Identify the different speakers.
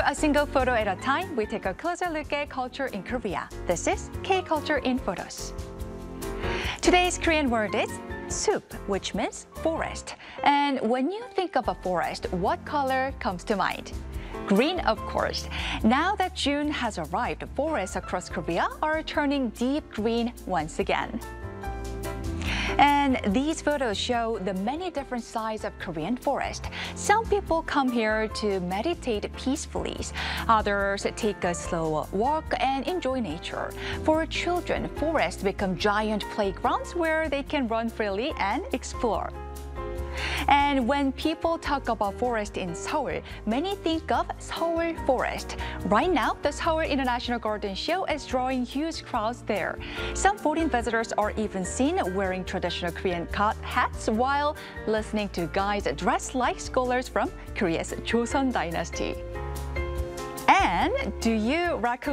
Speaker 1: a single photo at a time, we take a closer look at culture in Korea. This is K-Culture in Photos. Today's Korean word is soup, which means forest. And when you think of a forest, what color comes to mind? Green, of course. Now that June has arrived, forests across Korea are turning deep green once again. And these photos show the many different sides of Korean forest. Some people come here to meditate peacefully. Others take a slow walk and enjoy nature. For children, forests become giant playgrounds where they can run freely and explore. And when people talk about forest in Seoul, many think of Seoul Forest. Right now, the Seoul International Garden Show is drawing huge crowds there. Some foreign visitors are even seen wearing traditional Korean cot hats while listening to guys dressed like scholars from Korea's Joseon Dynasty. And do you recommend